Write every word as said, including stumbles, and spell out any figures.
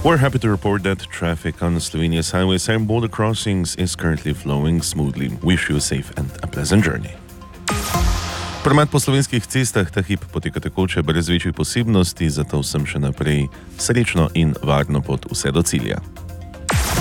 We're happy to report that traffic on Slovenia's highways and border crossings is currently flowing smoothly. Wish you a safe and a pleasant journey. Promet po slovenskih cestah ta hip poteka tekoče brez večjih posebnosti, zato vsem še naprej srečno in varno pot vse do cilja.